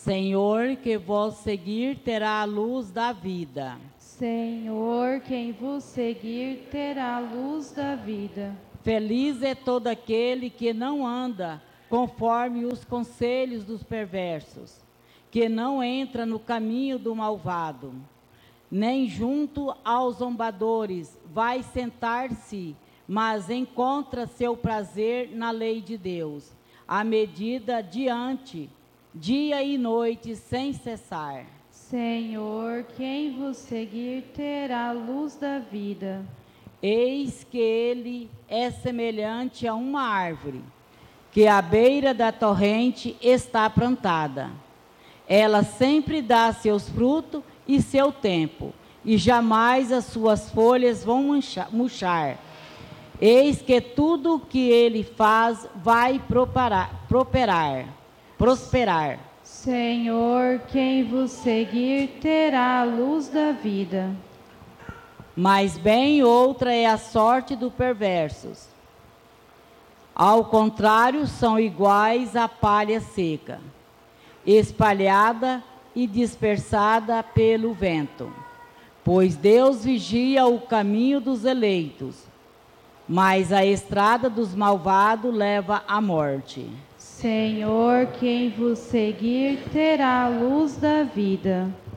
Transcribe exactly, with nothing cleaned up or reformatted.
Senhor, que vos seguir terá a luz da vida. Senhor, quem vos seguir terá a luz da vida. Feliz é todo aquele que não anda conforme os conselhos dos perversos, que não entra no caminho do malvado, nem junto aos zombadores vai sentar-se, mas encontra seu prazer na lei de Deus, à medida diante, dia e noite sem cessar. Senhor, quem vos seguir terá a luz da vida. Eis que ele é semelhante a uma árvore, que à beira da torrente está plantada. Ela sempre dá seus frutos e seu tempo, e jamais as suas folhas vão manchar, murchar. Eis que tudo o que ele faz vai prosperar, prosperar, prosperar. Senhor, quem vos seguir terá a luz da vida. Mas bem outra é a sorte dos perversos. Ao contrário, são iguais à palha seca, espalhada e dispersada pelo vento. Pois Deus vigia o caminho dos eleitos, mas a estrada dos malvados leva à morte. Senhor, quem vos seguir terá a luz da vida.